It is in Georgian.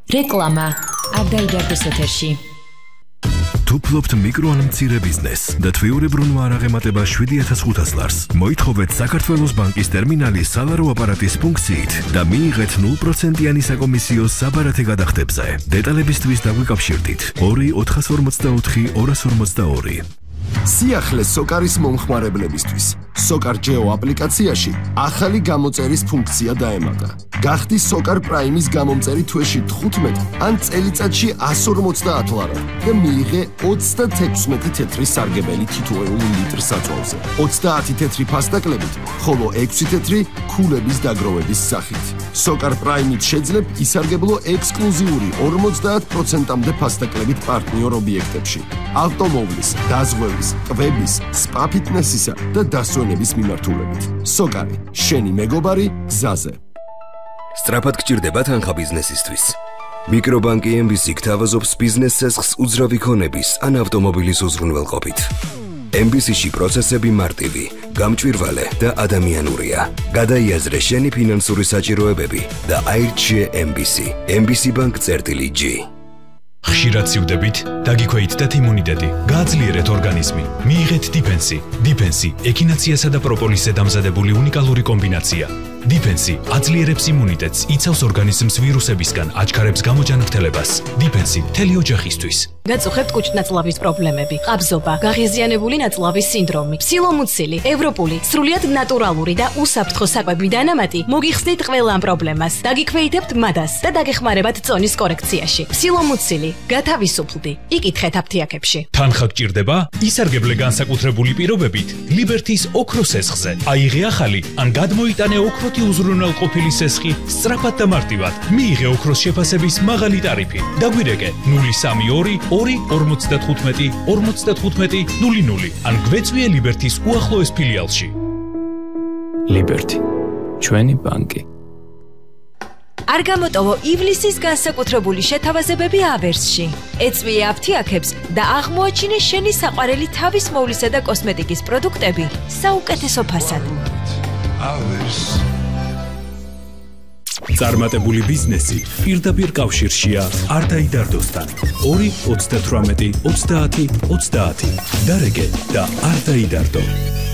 რეკლამა არ დაიდარდეს ეთერში. თუ ფლობთ მიკრო ან მცირე ბიზნესს და თვიურებრუნვა არ აღემატება 7,500 ლარს, მოითხოვეთ საქართველოს ბანკის ტერმინალის სალარო აპარატის ფუნქციით და მიიღეთ 0%-იანი საკომისიო საბარათე გადახდებზე. დეტალებისთვის დაგვიკავშირდით 2 454 252. სიახლე სოკარის მომხმარებლებისთვის. სოკარ ჯეო აპლიკაციაში ახალი გამოწერის ფუნქცია დაემატა. გახდი სოკარ პრაიმის გამომწერი თვეში 15 ან წელიწადში 150 ლარა და მიიღე 36 თეთრი სარგებელი თითოეულ ლიტრ საწვავზე. 30 თეთრი ფასტაკლებით, ხოლო 6 თეთრი ქულების დაგროვების სახით. სოკარ პრაიმით შეძლებ ისარგებლო ექსკლუზიური 50%-მდე ფასტაკლებით პარტნიორ ობიექტებში. ავტომობილის, დაზღვევის, ტბების, სპა ფიტნესისა და დასვენების მიმართულებით. სოკარი, შენი მეგობარი გზაზე. სწრაფად გჭირდება თანხა ბიზნესისთვის. მიკრობანკი MBC გთავაზობს ბიზნეს ცესხს უძრავი ქონების ან ავტომობილის უზრუნველყოფით. MBC-ში პროცესები მარტივი, გამჭვირვალე და ადამიანურია. გადაიაზრე შენი ფინანსური საჭიროებები და აირჩიე MBC. MBC Bank-G. ხშირად სივდებით, დაგიქვეითდეთ იმუნიტეტი, გააძლიერეთ ორგანიზმი, მიიღეთ დიფენსი. დიფენსი ექინაციასა და პროპოლისზე დამზადებული უნიკალური კომბინაცია. დიფენსი აძლიერებს იმუნიტეტს, იცავს ორგანიზმს ვირუსებისგან, აჩქარებს გამოჯანმრთელებას. დიფენსი მთელი ოჯახისთვის. გაწუხებთ კუჭ-ნაწლავის პრობლემები, ყაბზობა, გაღიზიანებული ნაწლავის სინდრომი, ფსილომუცილი, ევროპული, სრულიად ნატურალური და უსაფრთხო საკვები დანამატი მოგიხსნით ყველა ამ პრობლემას. დაგიქვეითებთ მადას და დაგეხმარებათ წონის კორექციაში. ფსილომუცილი, გათავისუფლდი, იკითხეთ აფთიაქებში. თანხა გჭირდება? ისარგებლე განსაკუთრებული პირობებით ლიბერთის ოქროს სესხზე. აიღე ახალი ან გადმოიტანე ოქროთი უზრუნველყოფილი სესხი სწრაფად და მარტივად. მიიღე ოქროს შეფასების მაღალი ტარიფი. დაგვირეკე 032 2 55 00 ან გვეწვიე ლიბერთის უახლოეს ფილიალში. ლიბერთი, ჩვენი ბანკი. არ გამოტოვო ივლისის განსაკუთრებული შეთავაზებები ავერსში. ეწვიე აფთიაქებს და აღმოაჩინე შენი საყვარელი თავის მოვლისა და კოსმეტიკის პროდუქტები საუკეთესო ფასად. წარმატებული ბიზნესი პირდაპირ კავშირშია არ დაიდარდოსთან. 2 38 30 30. დარეგე და არ დაიდარდო.